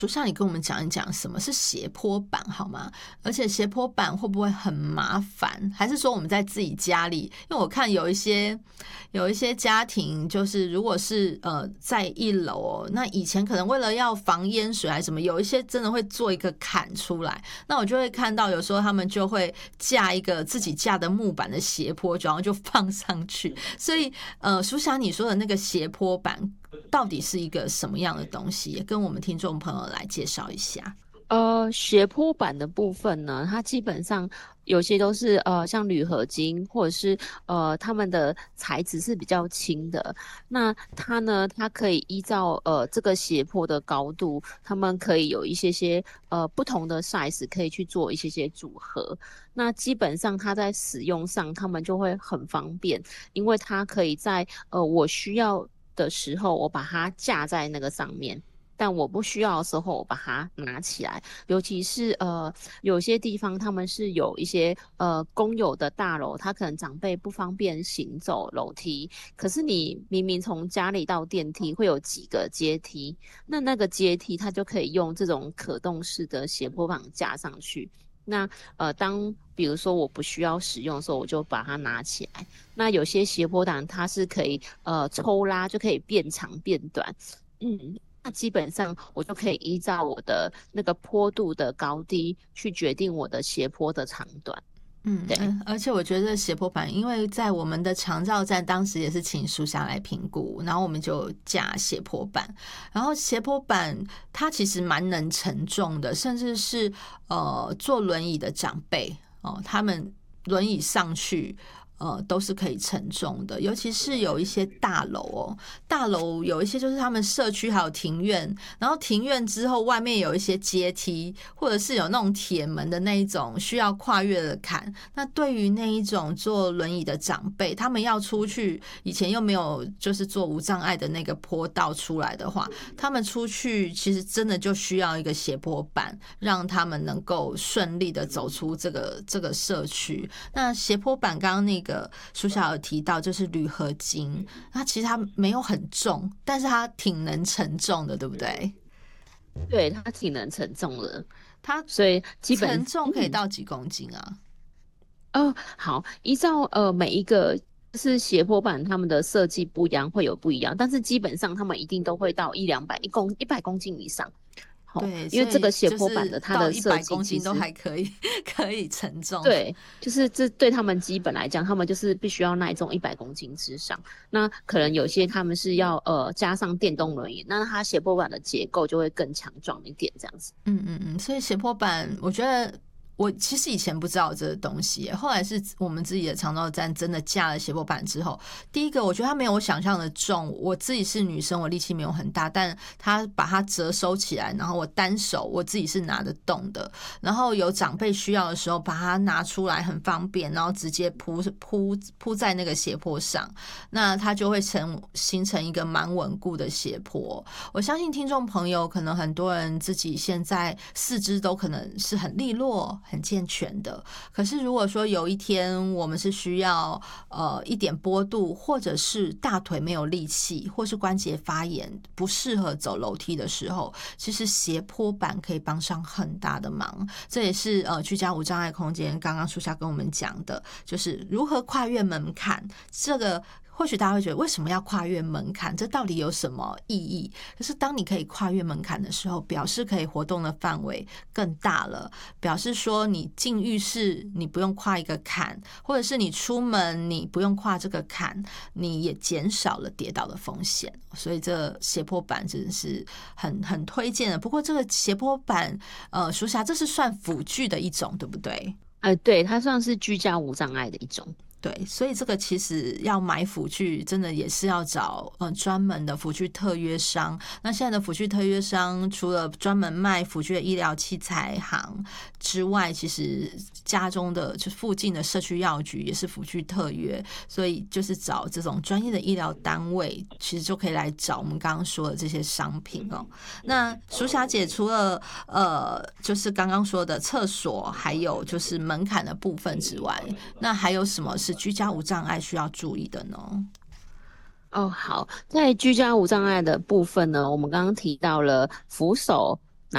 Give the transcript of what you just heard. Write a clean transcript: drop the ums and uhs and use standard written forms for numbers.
就像你跟我们讲一讲什么是斜坡板好吗？而且斜坡板会不会很麻烦？还是说我们在自己家里？因为我看有一些家庭，就是如果是在一楼那以前可能为了要防淹水还是什么，有一些真的会做一个坎出来。那我就会看到有时候他们就会架一个自己架的木板的斜坡，然后就放上去。所以苏霞你说的那个斜坡板到底是一个什么样的东西？也跟我们听众朋友来介绍一下。 斜坡板的部分呢，它基本上有些都是像铝合金，或者是它们的材质是比较轻的。那它呢，它可以依照这个斜坡的高度，它们可以有一些不同的 size 可以去做一些组合。那基本上它在使用上，它们就会很方便，因为它可以在我需要的时候，我把它架在那个上面。但我不需要的时候，我把它拿起来。尤其是有些地方他们是有一些公有的大楼，他可能长辈不方便行走楼梯，可是你明明从家里到电梯会有几个阶梯，那个阶梯它就可以用这种可动式的斜坡板架上去。那当比如说我不需要使用的时候，我就把它拿起来。那有些斜坡板它是可以抽拉，就可以变长变短。那基本上我就可以依照我的那个坡度的高低去决定我的斜坡的长短。对。 而且我觉得斜坡板，因为在我们的长照站当时也是请书下来评估，然后我们就架斜坡板，然后斜坡板它其实蛮能承重的，甚至是坐轮椅的长辈他们轮椅上去都是可以承重的，尤其是有一些大楼大楼有一些就是他们社区还有庭院，然后庭院之后外面有一些阶梯，或者是有那种铁门的那一种需要跨越的坎。那对于那一种坐轮椅的长辈，他们要出去，以前又没有就是做无障碍的那个坡道出来的话，他们出去其实真的就需要一个斜坡板，让他们能够顺利的走出这个社区。那斜坡板刚刚那个书小有提到就是铝合金，那其实它没有很重，但是它挺能承重的，对不对？ 对，它挺能承重的， 它所以基本承重可以到几公斤啊？ 好，依照每一个是斜坡板，他们的设计不一样，会有不一样，但是基本上他们一定都会到100公斤以上。好， 对， 因为这所以个斜坡板就是到的它的设 100公斤都计其实还可以可以承重。 对，就是这对他们基本来讲，他们就是必须要耐重100公斤之上。那可能有些他们是要加上电动轮椅，那它斜坡板的结构就会更强壮一点，这样子。 所以斜坡板，我觉得我其实以前不知道这个东西耶，后来是我们自己的长照站真的架了斜坡板之后，第一个我觉得它没有我想象的重，我自己是女生，我力气没有很大，但它把它折收起来，然后我单手我自己是拿得动的，然后有长辈需要的时候把它拿出来很方便，然后直接铺在那个斜坡上，那它就会形成一个蛮稳固的斜坡。我相信听众朋友可能很多人自己现在四肢都可能是很利落很健全的，可是如果说有一天我们是需要一点坡度，或者是大腿没有力气，或是关节发炎不适合走楼梯的时候，其实斜坡板可以帮上很大的忙。这也是居家无障碍空间刚刚书下跟我们讲的，就是如何跨越门槛。这个或许大家会觉得为什么要跨越门槛，这到底有什么意义？可是当你可以跨越门槛的时候，表示可以活动的范围更大了，表示说你进浴室你不用跨一个坎，或者是你出门你不用跨这个坎，你也减少了跌倒的风险。所以这斜坡板真的是很推荐的。不过这个斜坡板书霞这是算辅具的一种对不对？ 对，它算是居家无障碍的一种。 对，所以这个其实要买辅具，真的也是要找专门的辅具特约商。那现在的辅具特约商，除了专门卖辅具的医疗器材行之外，其实家中的就附近的社区药局也是辅具特约，所以就是找这种专业的医疗单位，其实就可以来找我们刚刚说的这些商品哦。那苏霞姐除了就是刚刚说的厕所，还有就是门槛的部分之外，那还有什么是居家无障碍需要注意的呢？ 好，在居家无障碍的部分呢，我们刚刚提到了扶手，